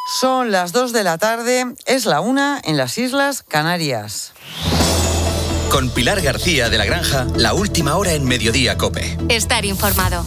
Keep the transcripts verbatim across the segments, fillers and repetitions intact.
Son las dos de la tarde, es la una en las Islas Canarias. Con Pilar García de la Granja, la última hora en Mediodía COPE. Estar informado.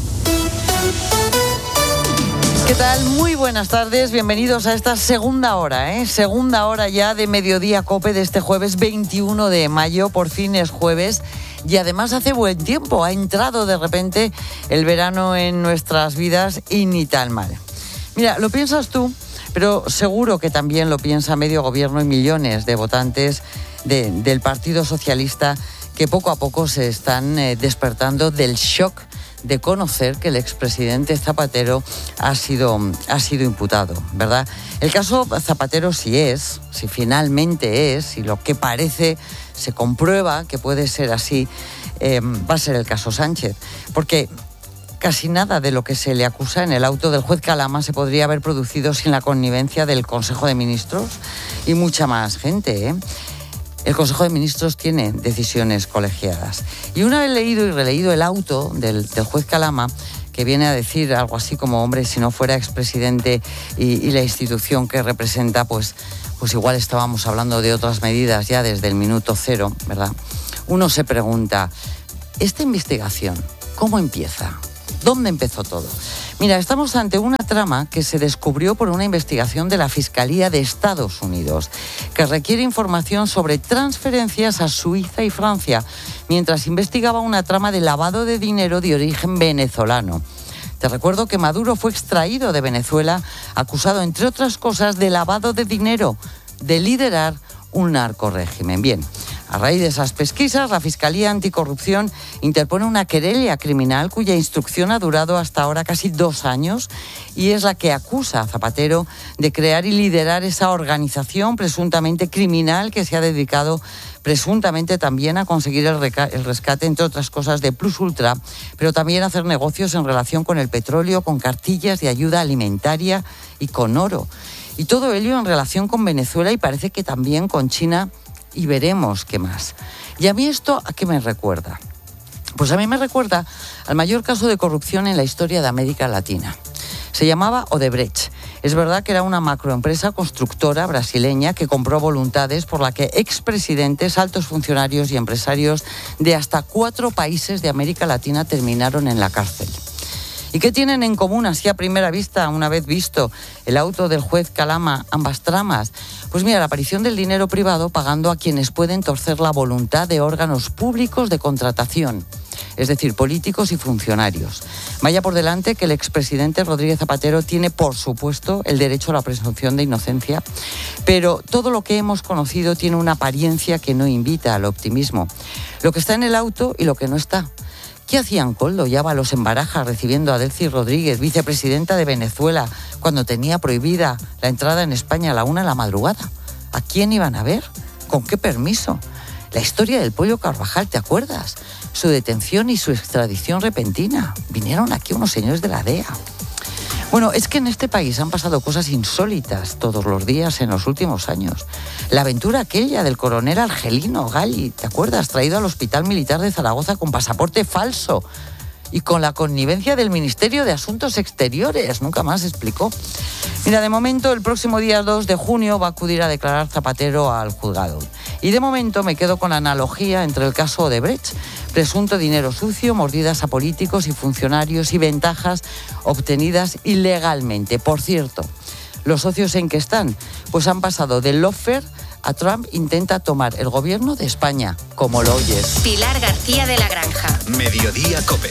¿Qué tal? Muy buenas tardes, bienvenidos a esta segunda hora, ¿eh? Segunda hora ya de Mediodía COPE de este jueves veintiuno de mayo, por fin es jueves. Y además hace buen tiempo, ha entrado de repente el verano en nuestras vidas y ni tan mal. Mira, lo piensas tú, pero seguro que también lo piensa medio gobierno y millones de votantes de, del Partido Socialista que poco a poco se están eh, despertando del shock de conocer que el expresidente Zapatero ha sido, ha sido imputado, ¿verdad? El caso Zapatero si es, si finalmente es, y lo que parece se comprueba que puede ser así, eh, va a ser el caso Sánchez, porque casi nada de lo que se le acusa en el auto del juez Calama se podría haber producido sin la connivencia del Consejo de Ministros y mucha más gente, ¿eh? El Consejo de Ministros tiene decisiones colegiadas. Y una vez leído y releído el auto del, del juez Calama, que viene a decir algo así como, hombre, si no fuera expresidente y, y la institución que representa, pues, pues igual estábamos hablando de otras medidas ya desde el minuto cero, ¿verdad? Uno se pregunta, ¿esta investigación cómo empieza? ¿Dónde empezó todo? Mira, estamos ante una trama que se descubrió por una investigación de la Fiscalía de Estados Unidos, que requiere información sobre transferencias a Suiza y Francia, mientras investigaba una trama de lavado de dinero de origen venezolano. Te recuerdo que Maduro fue extraído de Venezuela, acusado, entre otras cosas, de lavado de dinero, de liderar un narcorrégimen. Bien, a raíz de esas pesquisas, la Fiscalía Anticorrupción interpone una querella criminal cuya instrucción ha durado hasta ahora casi dos años y es la que acusa a Zapatero de crear y liderar esa organización presuntamente criminal que se ha dedicado presuntamente también a conseguir el, reca- el rescate, entre otras cosas, de Plus Ultra, pero también a hacer negocios en relación con el petróleo, con cartillas de ayuda alimentaria y con oro. Y todo ello en relación con Venezuela y parece que también con China y veremos qué más. ¿Y a mí esto a qué me recuerda? Pues a mí me recuerda al mayor caso de corrupción en la historia de América Latina. Se llamaba Odebrecht. Es verdad que era una macroempresa constructora brasileña que compró voluntades por la que expresidentes, altos funcionarios y empresarios de hasta cuatro países de América Latina terminaron en la cárcel. ¿Y qué tienen en común, así a primera vista, una vez visto el auto del juez Calama, ambas tramas? Pues mira, la aparición del dinero privado pagando a quienes pueden torcer la voluntad de órganos públicos de contratación, es decir, políticos y funcionarios. Vaya por delante que el expresidente Rodríguez Zapatero tiene, por supuesto, el derecho a la presunción de inocencia, pero todo lo que hemos conocido tiene una apariencia que no invita al optimismo. Lo que está en el auto y lo que no está. ¿Qué hacían Koldo y Ábalos en Barajas recibiendo a Delcy Rodríguez, vicepresidenta de Venezuela, cuando tenía prohibida la entrada en España a la una de la madrugada? ¿A quién iban a ver? ¿Con qué permiso? La historia del Pollo Carvajal, ¿te acuerdas? Su detención y su extradición repentina. Vinieron aquí unos señores de la D E A. Bueno, es que en este país han pasado cosas insólitas todos los días en los últimos años. La aventura aquella del coronel Argelino Gali, ¿te acuerdas? Traído al Hospital Militar de Zaragoza con pasaporte falso y con la connivencia del Ministerio de Asuntos Exteriores. Nunca más explicó. Mira, de momento, el próximo día dos de junio va a acudir a declarar Zapatero al juzgado. Y de momento me quedo con la analogía entre el caso Odebrecht, presunto dinero sucio, mordidas a políticos y funcionarios y ventajas obtenidas ilegalmente. Por cierto, ¿los socios en qué están? Pues han pasado del lawfare a Trump intenta tomar el gobierno de España, como lo oyes. Pilar García de la Granja. Mediodía COPE.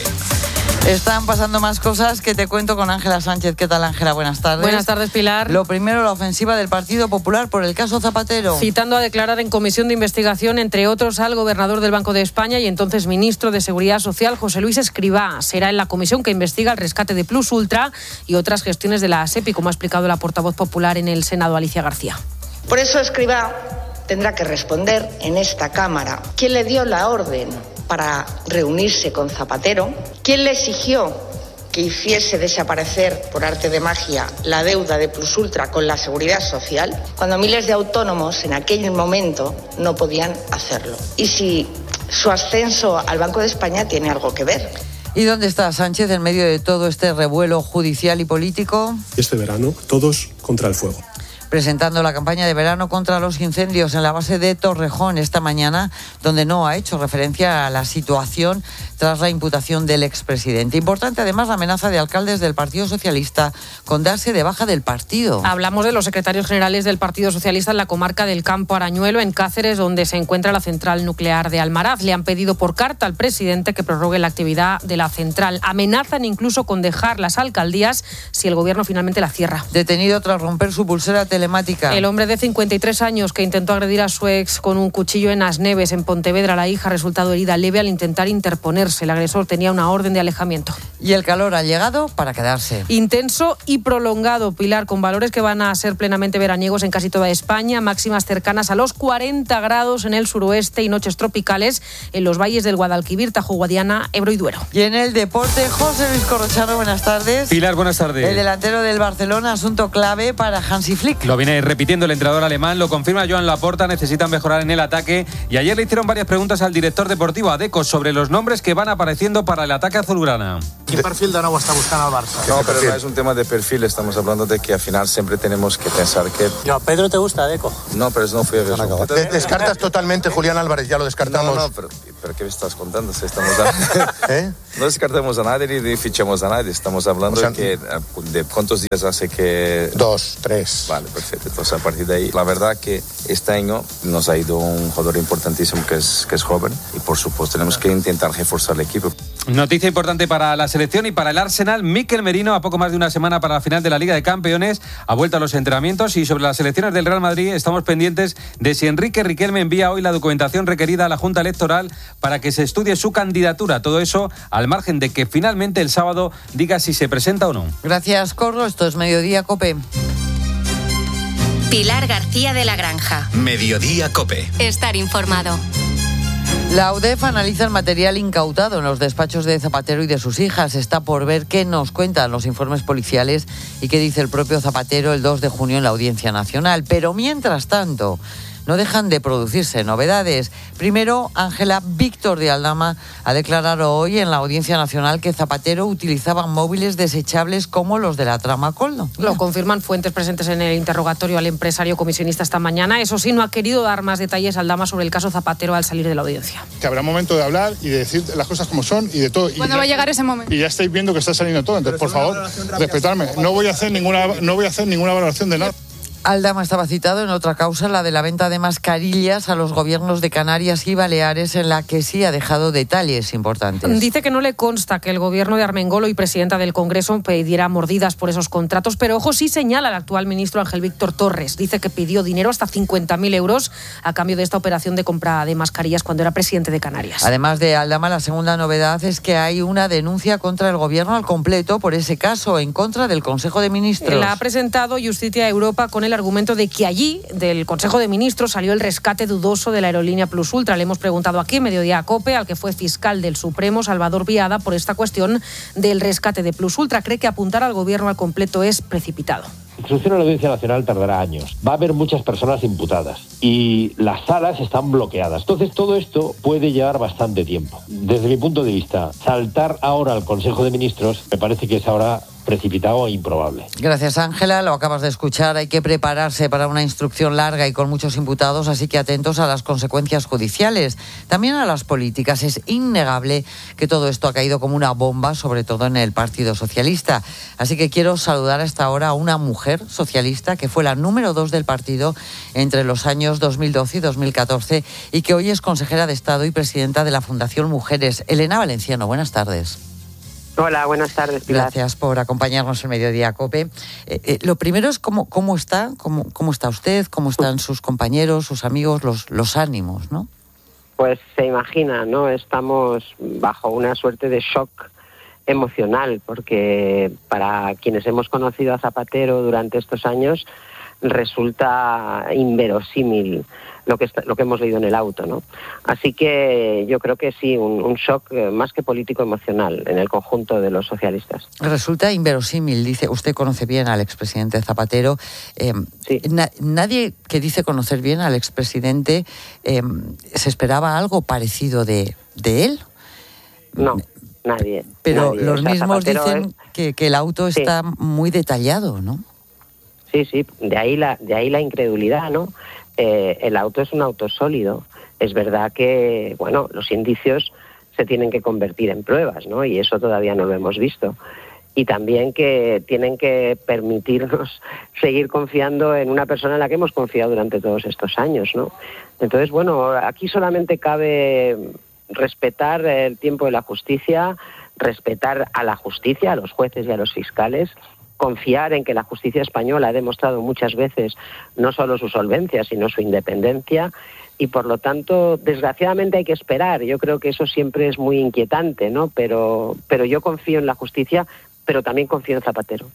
Están pasando más cosas que te cuento con Ángela Sánchez. ¿Qué tal, Ángela? Buenas tardes. Buenas tardes, Pilar. Lo primero, la ofensiva del Partido Popular por el caso Zapatero. Citando a declarar en comisión de investigación, entre otros, al gobernador del Banco de España y entonces ministro de Seguridad Social, José Luis Escrivá. Será en la comisión que investiga el rescate de Plus Ultra y otras gestiones de la SEPI, como ha explicado la portavoz popular en el Senado, Alicia García. Por eso Escrivá tendrá que responder en esta Cámara quién le dio la orden para reunirse con Zapatero, quién le exigió que hiciese desaparecer por arte de magia la deuda de Plus Ultra con la Seguridad Social, cuando miles de autónomos en aquel momento no podían hacerlo. Y si su ascenso al Banco de España tiene algo que ver. ¿Y dónde está Sánchez en medio de todo este revuelo judicial y político? Este verano, todos contra el fuego. presentando la campaña de verano contra los incendios en la base de Torrejón esta mañana, donde no ha hecho referencia a la situación tras la imputación del expresidente. Importante además la amenaza de alcaldes del Partido Socialista con darse de baja del partido. Hablamos de los secretarios generales del Partido Socialista en la comarca del Campo Arañuelo, en Cáceres, donde se encuentra la central nuclear de Almaraz. Le han pedido por carta al presidente que prorrogue la actividad de la central. Amenazan incluso con dejar las alcaldías si el gobierno finalmente la cierra. Detenido tras romper su pulsera telemática. El hombre de cincuenta y tres años que intentó agredir a su ex con un cuchillo en Asneves, en Pontevedra, la hija ha resultado herida leve al intentar interponerse. El agresor tenía una orden de alejamiento. Y el calor ha llegado para quedarse. Intenso y prolongado, Pilar, con valores que van a ser plenamente veraniegos en casi toda España, máximas cercanas a los cuarenta grados en el suroeste y noches tropicales en los valles del Guadalquivir, Tajo, Guadiana, Ebro y Duero. Y en el deporte, José Luis Corrochano, buenas tardes. Pilar, buenas tardes. El delantero del Barcelona, asunto clave para Hansi Flick. Lo viene repitiendo el entrenador alemán, lo confirma Joan Laporta, necesitan mejorar en el ataque y ayer le hicieron varias preguntas al director deportivo, a Deco, sobre los nombres que van apareciendo para el ataque azulgrana. ¿Qué perfil de nuevo está buscando al Barça? No, pero no es un tema de perfil, estamos hablando de que al final siempre tenemos que pensar que... Yo, ¿Pedro te gusta, Deco? No, pero no fue eso. De- descartas totalmente Julián Álvarez, ya lo descartamos. No, no, pero, pero ¿qué me estás contando? Si estamos a... ¿Eh? No descartamos a nadie ni fichamos a nadie, estamos hablando O sea, de, que, de cuántos días hace que... Dos, tres. Vale, perfecto. Entonces, a partir de ahí, la verdad que este año nos ha ido un jugador importantísimo que es, que es joven y, por supuesto, tenemos que intentar reforzar el equipo. Noticia importante para la selección y para el Arsenal. Mikel Merino, a poco más de una semana para la final de la Liga de Campeones, ha vuelto a los entrenamientos y sobre las selecciones del Real Madrid estamos pendientes de si Enrique Riquelme envía hoy la documentación requerida a la Junta Electoral para que se estudie su candidatura. Todo eso al margen de que finalmente el sábado diga si se presenta o no. Gracias, Corro. Esto es Mediodía Cope. Pilar García de la Granja. Mediodía Cope. Estar informado. La U D E F analiza el material incautado en los despachos de Zapatero y de sus hijas. Está por ver qué nos cuentan los informes policiales y qué dice el propio Zapatero el dos de junio en la Audiencia Nacional. Pero mientras tanto, no dejan de producirse novedades. Primero, Ángela Víctor de Aldama ha declarado hoy en la Audiencia Nacional que Zapatero utilizaba móviles desechables como los de la trama Coldo. Lo confirman fuentes presentes en el interrogatorio al empresario comisionista esta mañana. Eso sí, no ha querido dar más detalles Aldama sobre el caso Zapatero al salir de la audiencia. Que habrá momento de hablar y de decir las cosas como son y de todo. ¿Cuándo va a llegar ese momento? Y ya estáis viendo que está saliendo todo. Entonces, por favor, respetarme. No voy a hacer ninguna, no voy a hacer ninguna valoración de nada. Aldama estaba citado en otra causa, la de la venta de mascarillas a los gobiernos de Canarias y Baleares, en la que sí ha dejado detalles importantes. Dice que no le consta que el gobierno de Armengolo y presidenta del Congreso pidiera mordidas por esos contratos, pero ojo, sí señala al actual ministro Ángel Víctor Torres. Dice que pidió dinero hasta cincuenta mil euros a cambio de esta operación de compra de mascarillas cuando era presidente de Canarias. Además de Aldama, la segunda novedad es que hay una denuncia contra el gobierno al completo por ese caso, en contra del Consejo de Ministros. La ha presentado Justicia Europa con el argumento de que allí, del Consejo de Ministros, salió el rescate dudoso de la aerolínea Plus Ultra. Le hemos preguntado aquí en Mediodía Cope al que fue fiscal del Supremo, Salvador Viada, por esta cuestión del rescate de Plus Ultra. Cree que apuntar al gobierno al completo es precipitado. La instrucción a la Audiencia Nacional tardará años. Va a haber muchas personas imputadas y las salas están bloqueadas. Entonces todo esto puede llevar bastante tiempo. Desde mi punto de vista, saltar ahora al Consejo de Ministros me parece que es ahora precipitado e improbable. Gracias, Ángela. Lo acabas de escuchar. Hay que prepararse para una instrucción larga y con muchos imputados, así que atentos a las consecuencias judiciales, también a las políticas. Es innegable que todo esto ha caído como una bomba, sobre todo en el Partido Socialista. Así que quiero saludar hasta ahora a una mujer socialista que fue la número dos del partido entre los años dos mil doce y dos mil catorce y que hoy es consejera de Estado y presidenta de la Fundación Mujeres. Elena Valenciano, buenas tardes. Hola, buenas tardes, Pilar. Gracias por acompañarnos en Mediodía Cope. Eh, eh, lo primero es cómo, cómo está, cómo, cómo está usted, cómo están sus compañeros, sus amigos, los, los ánimos, ¿no? Pues se imagina, ¿no? Estamos bajo una suerte de shock emocional, porque para quienes hemos conocido a Zapatero durante estos años resulta inverosímil lo que está, lo que hemos leído en el auto, ¿no? Así que yo creo que sí, un, un shock más que político emocional en el conjunto de los socialistas. Resulta inverosímil, dice, usted conoce bien al expresidente Zapatero. Eh, sí. na, nadie que dice conocer bien al expresidente eh, se esperaba algo parecido de, de él. No, nadie. Pero nadie. los O sea, mismos Zapatero dicen es... que, que el auto está sí. muy detallado, ¿no? Sí, sí, de ahí la, de ahí la incredulidad, ¿no? Eh, el auto es un auto sólido. Es verdad que, bueno, los indicios se tienen que convertir en pruebas, ¿no? Y eso todavía no lo hemos visto. Y también que tienen que permitirnos seguir confiando en una persona en la que hemos confiado durante todos estos años, ¿no? Entonces, bueno, aquí solamente cabe respetar el tiempo de la justicia, respetar a la justicia, a los jueces y a los fiscales, confiar en que la justicia española ha demostrado muchas veces no solo su solvencia, sino su independencia, y por lo tanto, desgraciadamente hay que esperar. Yo creo que eso siempre es muy inquietante, ¿no? Pero, pero yo confío en la justicia, pero también confío en Zapatero.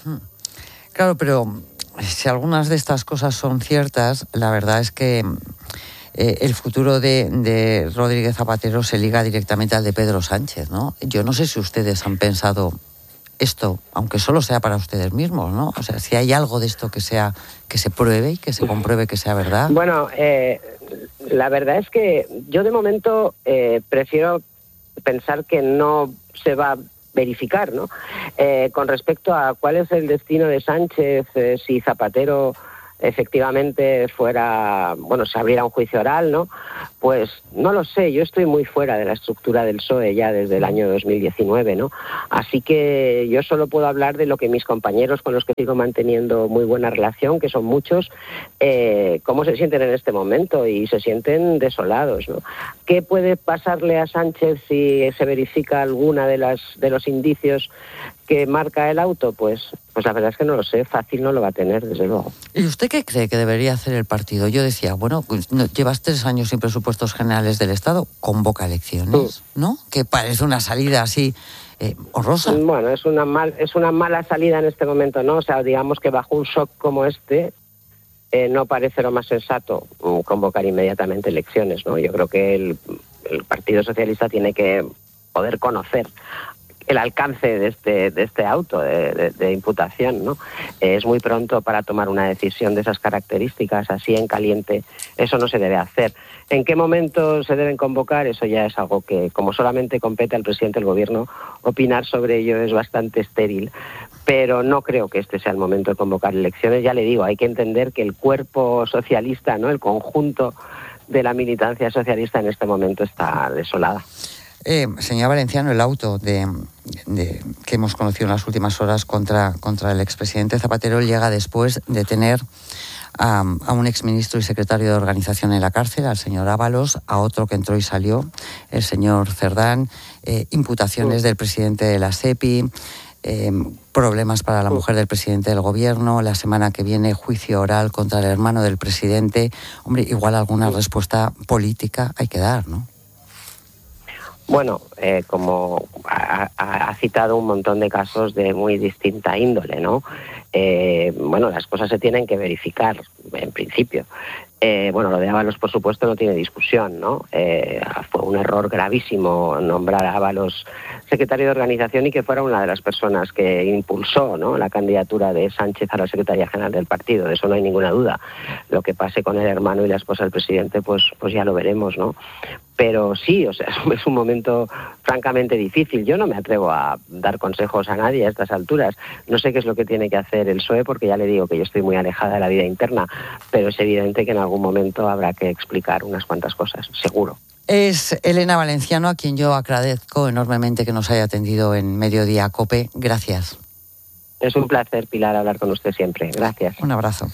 Claro, pero si algunas de estas cosas son ciertas, la verdad es que eh, el futuro de, de Rodríguez Zapatero se liga directamente al de Pedro Sánchez, ¿no? Yo no sé si ustedes han pensado esto, aunque solo sea para ustedes mismos, ¿no? O sea, si hay algo de esto que sea que se pruebe y que se compruebe que sea verdad. Bueno, eh, la verdad es que yo de momento eh, prefiero pensar que no se va a verificar, ¿no? Eh, con respecto a cuál es el destino de Sánchez, eh, si Zapatero efectivamente fuera, bueno, se abriera un juicio oral, ¿no? Pues no lo sé, yo estoy muy fuera de la estructura del P S O E ya desde el año dos mil diecinueve, ¿no? Así que yo solo puedo hablar de lo que mis compañeros con los que sigo manteniendo muy buena relación, que son muchos, eh, cómo se sienten en este momento, y se sienten desolados, ¿no? ¿Qué puede pasarle a Sánchez si se verifica alguna de las de los indicios que marca el auto? Pues, pues la verdad es que no lo sé, fácil no lo va a tener, desde luego. ¿Y usted qué cree que debería hacer el partido? Yo decía, bueno, pues no, llevas tres años sin presupuestos generales del Estado, convoca elecciones, mm. ¿no? Que parece una salida así eh, honrosa. Bueno, es una mal, es una mala salida en este momento, ¿no? O sea, digamos que bajo un shock como este, eh, no parece lo más sensato um, convocar inmediatamente elecciones, ¿no? Yo creo que el, el Partido Socialista tiene que poder conocer el alcance de este de este auto de, de, de imputación, ¿no? Es muy pronto para tomar una decisión de esas características, así en caliente. Eso no se debe hacer. ¿En qué momento se deben convocar? Eso ya es algo que, como solamente compete al presidente del gobierno, opinar sobre ello es bastante estéril. Pero no creo que este sea el momento de convocar elecciones. Ya le digo, hay que entender que el cuerpo socialista, ¿no?, el conjunto de la militancia socialista en este momento está desolada. Eh, señor Valenciano, el auto de, de, que hemos conocido en las últimas horas contra, contra el expresidente Zapatero llega después de tener a, a un exministro y secretario de organización en la cárcel, al señor Ábalos, a otro que entró y salió, el señor Cerdán, eh, imputaciones del presidente de la SEPI, eh, problemas para la mujer del presidente del gobierno, la semana que viene juicio oral contra el hermano del presidente. Hombre, igual alguna respuesta política hay que dar, ¿no? Bueno, eh, como ha, ha citado un montón de casos de muy distinta índole, ¿no? Eh, bueno, las cosas se tienen que verificar, en principio. Eh, bueno, lo de Ábalos, por supuesto, no tiene discusión, ¿no? Eh, fue un error gravísimo nombrar a Ábalos secretario de organización y que fuera una de las personas que impulsó, ¿no?, la candidatura de Sánchez a la Secretaría General del partido. De eso no hay ninguna duda. Lo que pase con el hermano y la esposa del presidente, pues, pues ya lo veremos, ¿no? Pero sí, o sea, es un momento francamente difícil. Yo no me atrevo a dar consejos a nadie a estas alturas. No sé qué es lo que tiene que hacer el P S O E, porque ya le digo que yo estoy muy alejada de la vida interna, pero es evidente que en algún momento habrá que explicar unas cuantas cosas, seguro. Es Elena Valenciano, a quien yo agradezco enormemente que nos haya atendido en Mediodía COPE. Gracias. Es un placer, Pilar, hablar con usted siempre. Gracias. Un abrazo.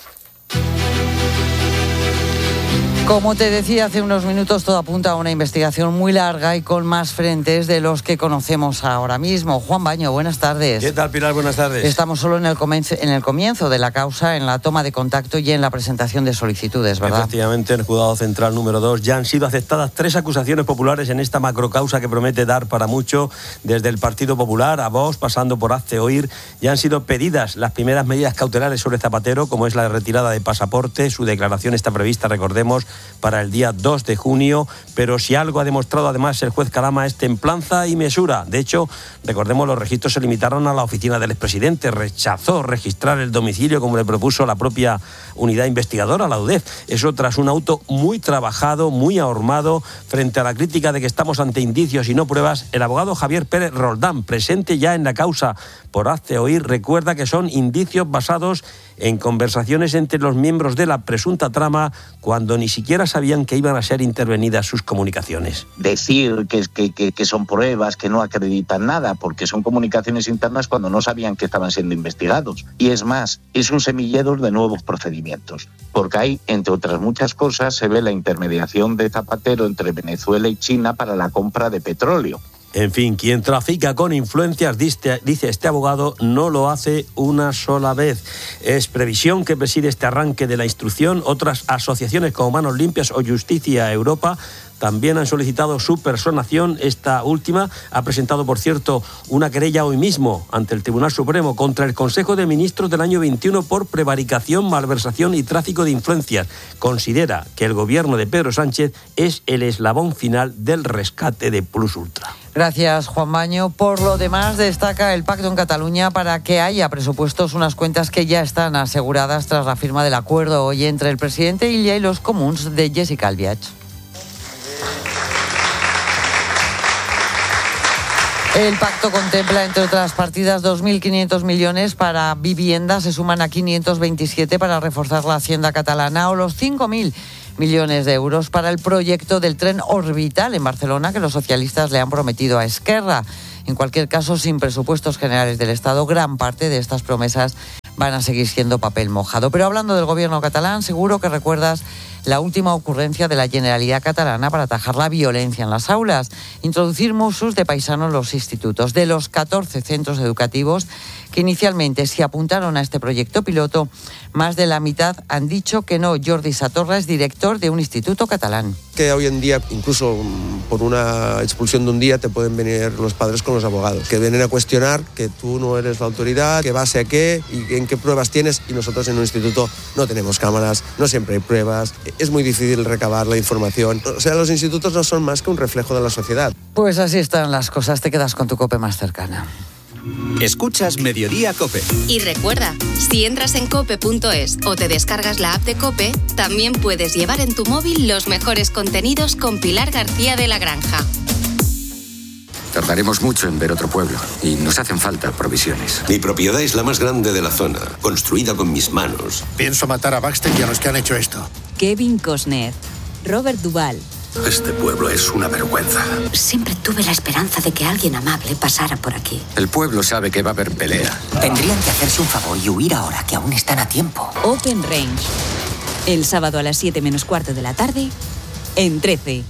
Como te decía hace unos minutos, todo apunta a una investigación muy larga y con más frentes de los que conocemos ahora mismo. Juan Baño, buenas tardes. ¿Qué tal, Pilar? Buenas tardes. Estamos solo en el comienzo, en el comienzo de la causa, en la toma de contacto y en la presentación de solicitudes, ¿verdad? Efectivamente, en el Juzgado Central número dos ya han sido aceptadas tres acusaciones populares en esta macrocausa que promete dar para mucho, desde el Partido Popular a Vox, pasando por Hazte Oír. Ya han sido pedidas las primeras medidas cautelares sobre Zapatero, como es la retirada de pasaporte. Su declaración está prevista, recordemos, para el día dos de junio, pero si algo ha demostrado además el juez Calama es templanza y mesura. De hecho, recordemos, los registros se limitaron a la oficina del expresidente, rechazó registrar el domicilio como le propuso la propia unidad investigadora, la U D E F. Eso tras un auto muy trabajado, muy ahormado. Frente a la crítica de que estamos ante indicios y no pruebas, el abogado Javier Pérez Roldán, presente ya en la causa por Hazte Oír, recuerda que son indicios basados en conversaciones entre los miembros de la presunta trama cuando ni siquiera sabían que iban a ser intervenidas sus comunicaciones. Decir que, que, que, que son pruebas, que no acreditan nada, porque son comunicaciones internas cuando no sabían que estaban siendo investigados. Y es más, es un semillero de nuevos procedimientos, porque ahí, entre otras muchas cosas, se ve la intermediación de Zapatero entre Venezuela y China para la compra de petróleo. En fin, quien trafica con influencias, dice este abogado, no lo hace una sola vez. Es Previsión que preside este arranque de la instrucción. Otras asociaciones como Manos Limpias o Justicia Europa también han solicitado su personación. Esta última ha presentado, por cierto, una querella hoy mismo ante el Tribunal Supremo contra el Consejo de Ministros del año veintiuno por prevaricación, malversación y tráfico de influencias. Considera que el gobierno de Pedro Sánchez es el eslabón final del rescate de Plus Ultra. Gracias, Juan Baño. Por lo demás, destaca el pacto en Cataluña para que haya presupuestos, unas cuentas que ya están aseguradas tras la firma del acuerdo hoy entre el presidente Illa y los comuns de Jessica Albiach. El pacto contempla, entre otras partidas, dos mil quinientos millones para vivienda, se suman a quinientos veintisiete para reforzar la hacienda catalana o los cinco mil millones de euros para el proyecto del tren orbital en Barcelona que los socialistas le han prometido a Esquerra. En cualquier caso, sin presupuestos generales del Estado, gran parte de estas promesas van a seguir siendo papel mojado. Pero hablando del gobierno catalán, seguro que recuerdas la última ocurrencia de la Generalitat catalana para atajar la violencia en las aulas, introducir Mossos de paisano en los institutos. De los catorce centros educativos que inicialmente se apuntaron a este proyecto piloto, más de la mitad han dicho que no. Jordi Satorra es director de un instituto catalán. Que hoy en día, incluso por una expulsión de un día, te pueden venir los padres con los abogados, que vienen a cuestionar que tú no eres la autoridad, que base a qué y en qué pruebas tienes, y nosotros en un instituto no tenemos cámaras, no siempre hay pruebas, es muy difícil recabar la información. O sea, los institutos no son más que un reflejo de la sociedad. Pues así están las cosas, te quedas con tu COPE más cercana. Escuchas Mediodía COPE. Y recuerda, si entras en cope punto es o te descargas la app de COPE, también puedes llevar en tu móvil los mejores contenidos con Pilar García de la Granja. Tardaremos mucho en ver otro pueblo y nos hacen falta provisiones. Mi propiedad es la más grande de la zona, construida con mis manos. Pienso matar a Baxter y a los que han hecho esto. Kevin Costner, Robert Duvall. Este pueblo es una vergüenza. Siempre tuve la esperanza de que alguien amable pasara por aquí. El pueblo sabe que va a haber pelea. Tendrían que hacerse un favor y huir ahora, que aún están a tiempo. Open Range. El sábado a las siete menos cuarto de la tarde, en trece.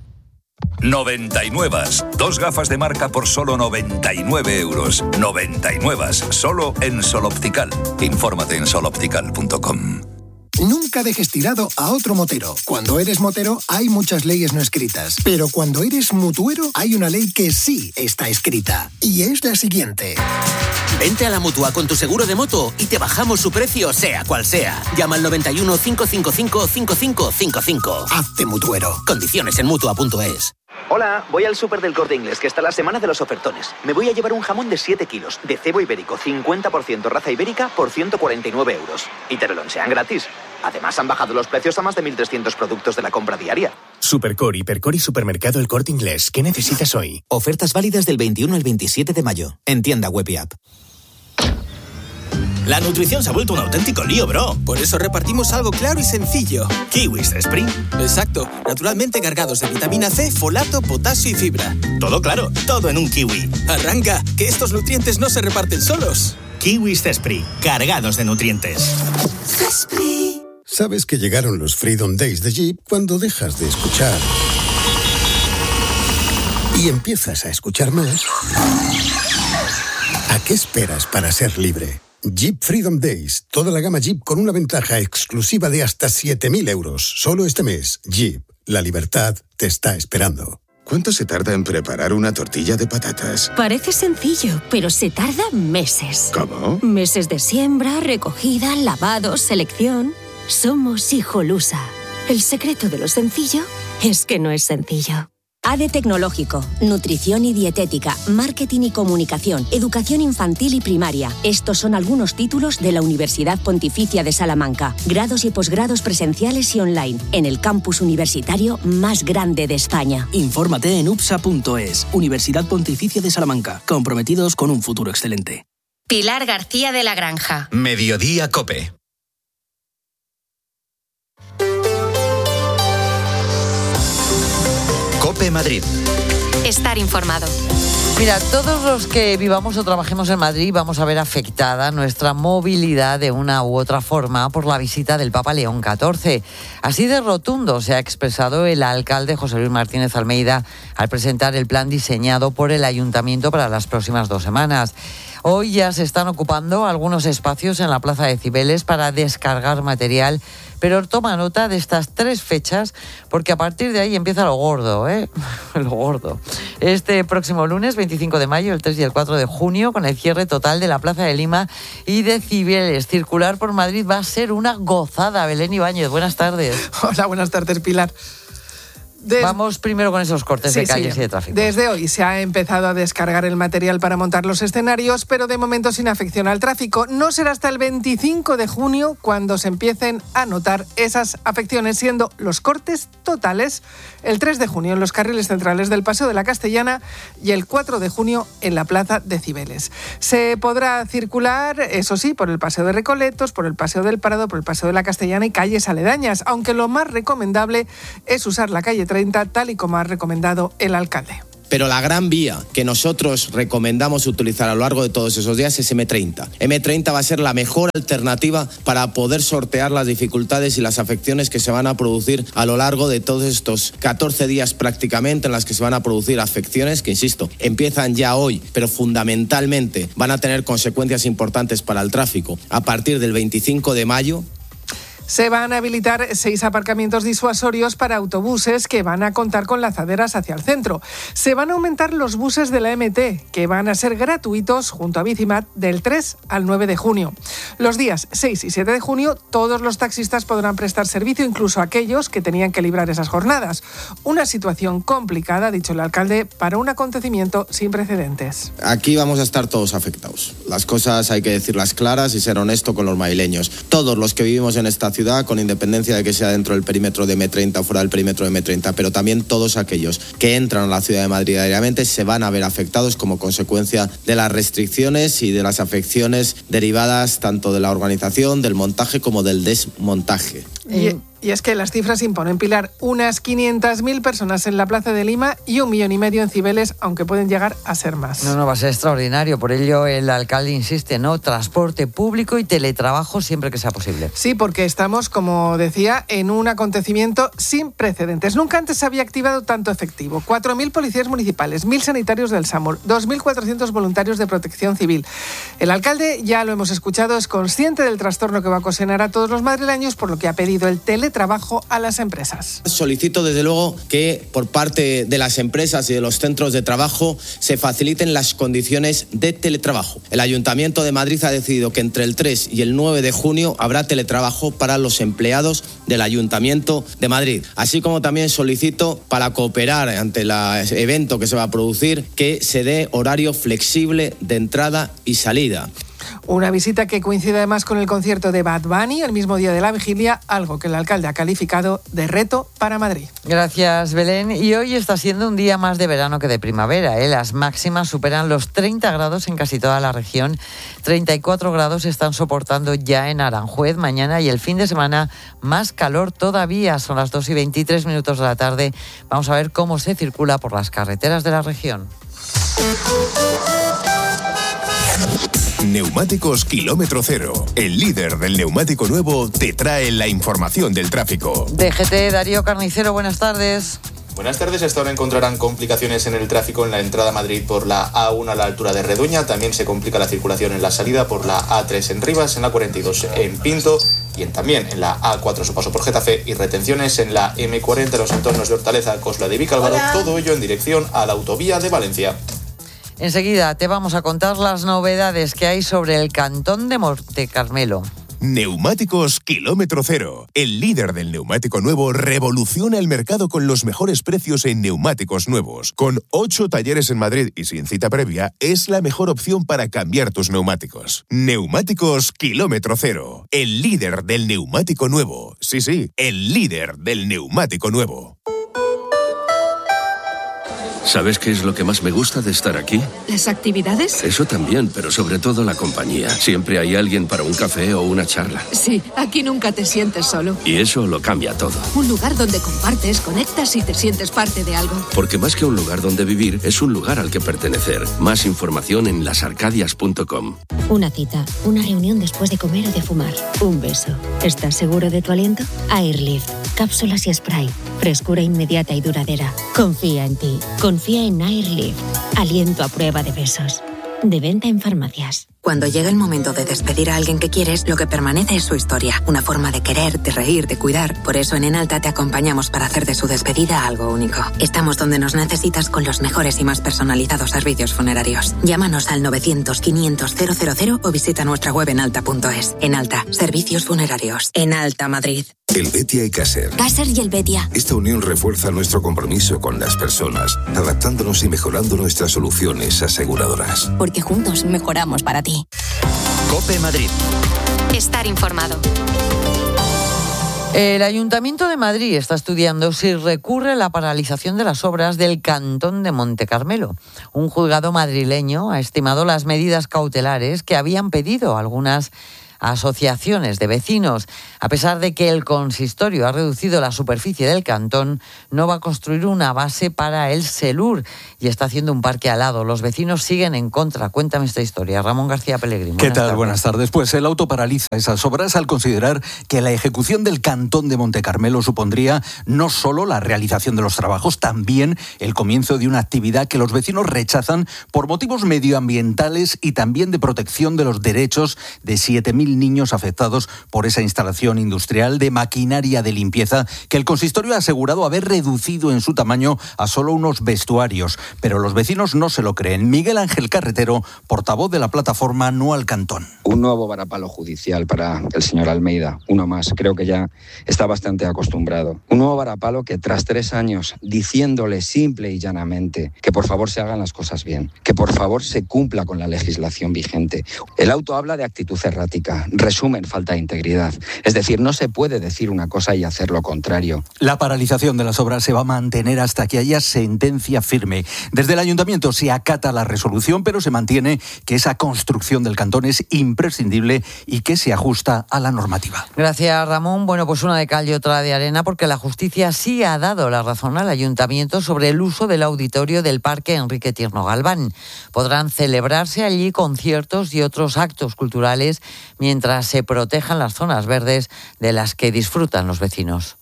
noventa y nueve. Dos gafas de marca por solo noventa y nueve euros. noventa y nueve. Solo en Sol Optical. Infórmate en sol optical punto com. Nunca dejes tirado a otro motero. Cuando eres motero hay muchas leyes no escritas, pero cuando eres mutuero hay una ley que sí está escrita, y es la siguiente. Vente a la Mutua con tu seguro de moto y te bajamos su precio sea cual sea. Llama al noventa y uno, cinco cinco cinco, cinco cinco cinco cinco. Hazte mutuero. Condiciones en mutua punto es. Hola, voy al súper del Corte Inglés, que está la semana de los ofertones. Me voy a llevar un jamón de siete kilos, de cebo ibérico, cincuenta por ciento raza ibérica, por ciento cuarenta y nueve euros. Y te lo lonchean gratis. Además, han bajado los precios a más de mil trescientos productos de la compra diaria. Supercore, Hipercore y Supermercado El Corte Inglés. ¿Qué necesitas hoy? Ofertas válidas del veintiuno al veintisiete de mayo. En tienda web y app. La nutrición se ha vuelto un auténtico lío, bro. Por eso repartimos algo claro y sencillo. Kiwis Spring. Exacto. Naturalmente cargados de vitamina C, folato, potasio y fibra. Todo claro, todo en un kiwi. Arranca, que estos nutrientes no se reparten solos. Kiwis Spring, cargados de nutrientes. ¿Sabes que llegaron los Freedom Days de Jeep cuando dejas de escuchar y empiezas a escuchar más? ¿A qué esperas para ser libre? Jeep Freedom Days. Toda la gama Jeep con una ventaja exclusiva de hasta siete mil euros. Solo este mes. Jeep. La libertad te está esperando. ¿Cuánto se tarda en preparar una tortilla de patatas? Parece sencillo, pero se tarda meses. ¿Cómo? Meses de siembra, recogida, lavado, selección. Somos Hijolusa. El secreto de lo sencillo es que no es sencillo. A D E Tecnológico, Nutrición y Dietética, Marketing y Comunicación, Educación Infantil y Primaria. Estos son algunos títulos de la Universidad Pontificia de Salamanca. Grados y posgrados presenciales y online, en el campus universitario más grande de España. Infórmate en U P S A punto es. Universidad Pontificia de Salamanca. Comprometidos con un futuro excelente. Pilar García de la Granja. Mediodía COPE. COPE Madrid. Estar informado. Mira, todos los que vivamos o trabajemos en Madrid vamos a ver afectada nuestra movilidad de una u otra forma por la visita del Papa León catorce. Así de rotundo se ha expresado el alcalde José Luis Martínez Almeida al presentar el plan diseñado por el Ayuntamiento para las próximas dos semanas. Hoy ya se están ocupando algunos espacios en la Plaza de Cibeles para descargar material, pero toma nota de estas tres fechas porque a partir de ahí empieza lo gordo, ¿eh? Lo gordo. Este próximo lunes, veinticinco de mayo, el tres y el cuatro de junio, con el cierre total de la Plaza de Lima y de Cibeles. Circular por Madrid va a ser una gozada. Belén Ibáñez, buenas tardes. Hola, buenas tardes, Pilar. Des... Vamos primero con esos cortes sí, de calles sí. y de tráfico. Desde hoy se ha empezado a descargar el material para montar los escenarios, pero de momento sin afección al tráfico. No será hasta el veinticinco de junio cuando se empiecen a notar esas afecciones, siendo los cortes totales el tres de junio en los carriles centrales del Paseo de la Castellana y el cuatro de junio en la Plaza de Cibeles. Se podrá circular, eso sí, por el Paseo de Recoletos, por el Paseo del Prado, por el Paseo de la Castellana y calles aledañas, aunque lo más recomendable es usar la calle treinta, tal y como ha recomendado el alcalde. Pero la gran vía que nosotros recomendamos utilizar a lo largo de todos esos días es eme treinta. eme treinta va a ser la mejor alternativa para poder sortear las dificultades y las afecciones que se van a producir a lo largo de todos estos catorce días prácticamente en las que se van a producir afecciones que, insisto, empiezan ya hoy, pero fundamentalmente van a tener consecuencias importantes para el tráfico. A partir del veinticinco de mayo, se van a habilitar seis aparcamientos disuasorios para autobuses que van a contar con lanzaderas hacia el centro. Se van a aumentar los buses de la eme te, que van a ser gratuitos junto a Bicimat del tres al nueve de junio. Los días seis y siete de junio, todos los taxistas podrán prestar servicio, incluso aquellos que tenían que librar esas jornadas. Una situación complicada, ha dicho el alcalde, para un acontecimiento sin precedentes. Aquí vamos a estar todos afectados. Las cosas hay que decirlas claras y ser honesto con los madrileños. Todos los que vivimos en esta ciudad, con independencia de que sea dentro del perímetro de eme treinta o fuera del perímetro de eme treinta, pero también todos aquellos que entran a la ciudad de Madrid diariamente se van a ver afectados como consecuencia de las restricciones y de las afecciones derivadas tanto de la organización, del montaje como del desmontaje. Y, y es que las cifras imponen, Pilar, unas quinientas mil personas en la Plaza de Lima y un millón y medio en Cibeles, aunque pueden llegar a ser más. No, no, va a ser extraordinario. Por ello el alcalde insiste, ¿no? Transporte público y teletrabajo siempre que sea posible. Sí, porque estamos, como decía, en un acontecimiento sin precedentes. Nunca antes se había activado tanto efectivo. cuatro mil policías municipales, mil sanitarios del SAMUR, dos mil cuatrocientos voluntarios de protección civil. El alcalde, ya lo hemos escuchado, es consciente del trastorno que va a ocasionar a todos los madrileños, por lo que ha pedido el teletrabajo a las empresas. Solicito desde luego que por parte de las empresas y de los centros de trabajo se faciliten las condiciones de teletrabajo. El Ayuntamiento de Madrid ha decidido que entre el tres y el nueve de junio habrá teletrabajo para los empleados del Ayuntamiento de Madrid. Así como también solicito, para cooperar ante el evento que se va a producir, que se dé horario flexible de entrada y salida. Una visita que coincide además con el concierto de Bad Bunny el mismo día de la vigilia, algo que el alcalde ha calificado de reto para Madrid. Gracias, Belén. Y hoy está siendo un día más de verano que de primavera, ¿eh? Las máximas superan los treinta grados en casi toda la región. treinta y cuatro grados están soportando ya en Aranjuez mañana, y el fin de semana más calor todavía. Son las dos y veintitrés minutos de la tarde. Vamos a ver cómo se circula por las carreteras de la región. Neumáticos Kilómetro Cero, el líder del neumático nuevo, te trae la información del tráfico. D G T, Darío Carnicero, buenas tardes. Buenas tardes. Hasta ahora encontrarán complicaciones en el tráfico en la entrada a Madrid por la A uno a la altura de Reduña. También se complica la circulación en la salida por la A tres en Rivas, en la cuarenta y dos en Pinto y en, también en la A cuatro a su paso por Getafe, y retenciones en la eme cuarenta en los entornos de Hortaleza, Cosla de Vicálvaro. Todo ello en dirección a la autovía de Valencia. Enseguida te vamos a contar las novedades que hay sobre el Cantón de Montecarmelo. Neumáticos Kilómetro Cero, el líder del neumático nuevo, revoluciona el mercado con los mejores precios en neumáticos nuevos. Con ocho talleres en Madrid y sin cita previa, es la mejor opción para cambiar tus neumáticos. Neumáticos Kilómetro Cero, el líder del neumático nuevo. Sí, sí, el líder del neumático nuevo. ¿Sabes qué es lo que más me gusta de estar aquí? ¿Las actividades? Eso también, pero sobre todo la compañía. Siempre hay alguien para un café o una charla. Sí, aquí nunca te sientes solo. Y eso lo cambia todo. Un lugar donde compartes, conectas y te sientes parte de algo. Porque más que un lugar donde vivir, es un lugar al que pertenecer. Más información en las arcadias punto com. Una cita, una reunión después de comer o de fumar, un beso. ¿Estás seguro de tu aliento? Airlift, cápsulas y spray. Frescura inmediata y duradera. Confía en ti. Confía en Airlift. Aliento a prueba de besos. De venta en farmacias. Cuando llega el momento de despedir a alguien que quieres, lo que permanece es su historia. Una forma de querer, de reír, de cuidar. Por eso en Enalta te acompañamos para hacer de su despedida algo único. Estamos donde nos necesitas con los mejores y más personalizados servicios funerarios. Llámanos al novecientos, quinientos, cero cero cero o visita nuestra web enalta punto es. Enalta, servicios funerarios. Enalta Madrid. El Betia y Caser. Caser y el Betia. Esta unión refuerza nuestro compromiso con las personas, adaptándonos y mejorando nuestras soluciones aseguradoras. Porque juntos mejoramos para ti. COPE Madrid. Estar informado. El Ayuntamiento de Madrid está estudiando si recurre a la paralización de las obras del Cantón de Montecarmelo. Un juzgado madrileño ha estimado las medidas cautelares que habían pedido algunas asociaciones de vecinos. A pesar de que el consistorio ha reducido la superficie del cantón, no va a construir una base para el Selur y está haciendo un parque al lado. Los vecinos siguen en contra. Cuéntame esta historia. Ramón García Pellegrini. ¿Qué tal? Buenas tardes. Pues el auto paraliza esas obras al considerar que la ejecución del cantón de Montecarmelo supondría no solo la realización de los trabajos, también el comienzo de una actividad que los vecinos rechazan por motivos medioambientales y también de protección de los derechos de siete mil niños afectados por esa instalación industrial de maquinaria de limpieza que el consistorio ha asegurado haber reducido en su tamaño a solo unos vestuarios. Pero los vecinos no se lo creen. Miguel Ángel Carretero, portavoz de la plataforma No al Cantón. Un nuevo varapalo judicial para el señor Almeida, uno más. Creo que ya está bastante acostumbrado. Un nuevo varapalo que tras tres años diciéndole simple y llanamente que por favor se hagan las cosas bien, que por favor se cumpla con la legislación vigente. El auto habla de actitud errática. Resumen, falta de integridad. Es decir, no se puede decir una cosa y hacer lo contrario. La paralización de las obras se va a mantener hasta que haya sentencia firme. Desde el ayuntamiento se acata la resolución, pero se mantiene que esa construcción del cantón es imprescindible y que se ajusta a la normativa. Gracias, Ramón. Bueno, pues una de cal y otra de arena, porque la justicia sí ha dado la razón al ayuntamiento sobre el uso del auditorio del Parque Enrique Tierno Galván. Podrán celebrarse allí conciertos y otros actos culturales mientras se protejan las zonas verdes de las que disfrutan los vecinos.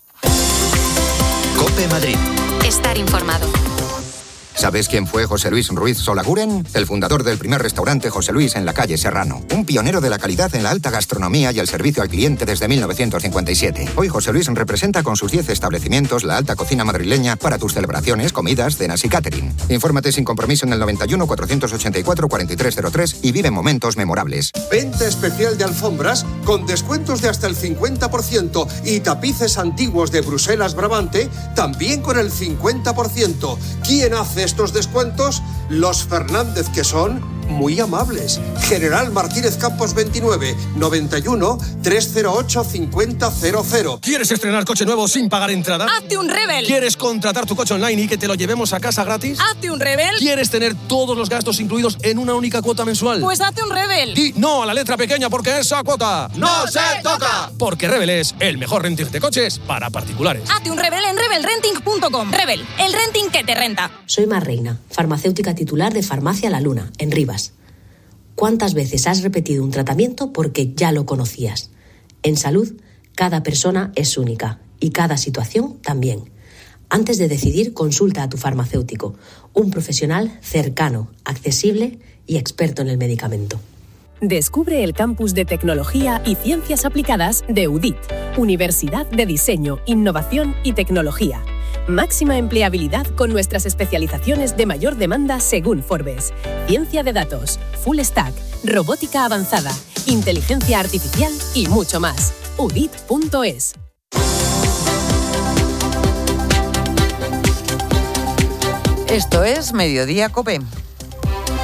COPE Madrid. Estar informado. ¿Sabes quién fue José Luis Ruiz Solaguren? El fundador del primer restaurante José Luis en la calle Serrano. Un pionero de la calidad en la alta gastronomía y el servicio al cliente desde mil novecientos cincuenta y siete. Hoy José Luis representa con sus diez establecimientos la alta cocina madrileña para tus celebraciones, comidas, cenas y catering. Infórmate sin compromiso en el noventa y uno, cuatrocientos ochenta y cuatro, cuarenta y tres cero tres y vive momentos memorables. Venta especial de alfombras con descuentos de hasta el cincuenta por ciento y tapices antiguos de Bruselas Brabante también con el cincuenta por ciento. ¿Quién hace estos descuentos? Los Fernández, que son muy amables. General Martínez Campos veintinueve, noventa y uno, trescientos ocho, cincuenta cero cero. ¿Quieres estrenar coche nuevo sin pagar entrada? ¡Hazte un Rebel! ¿Quieres contratar tu coche online y que te lo llevemos a casa gratis? ¡Hazte un Rebel! ¿Quieres tener todos los gastos incluidos en una única cuota mensual? Pues hazte un Rebel. Di no a la letra pequeña porque esa cuota ¡no se toca! Porque Rebel es el mejor renting de coches para particulares. Hazte un Rebel en rebel renting punto com. Rebel, el renting que te renta. Soy Mar Reina, farmacéutica titular de Farmacia La Luna, en Rivas. ¿Cuántas veces has repetido un tratamiento porque ya lo conocías? En salud, cada persona es única y cada situación también. Antes de decidir, consulta a tu farmacéutico, un profesional cercano, accesible y experto en el medicamento. Descubre el campus de tecnología y ciencias aplicadas de U D I T, Universidad de Diseño, Innovación y Tecnología. Máxima empleabilidad con nuestras especializaciones de mayor demanda según Forbes. Ciencia de datos, full stack, robótica avanzada, inteligencia artificial y mucho más. U D I T punto es. Esto es Mediodía COPE.